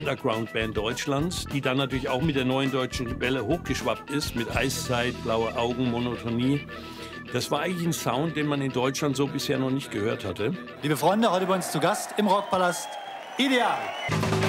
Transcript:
Underground-Band Deutschlands, die dann natürlich auch mit der neuen deutschen Welle hochgeschwappt ist, mit Eiszeit, Blaue Augen, Monotonie. Das war eigentlich ein Sound, den man in Deutschland so bisher noch nicht gehört hatte. Liebe Freunde, heute bei uns zu Gast im Rockpalast Ideal.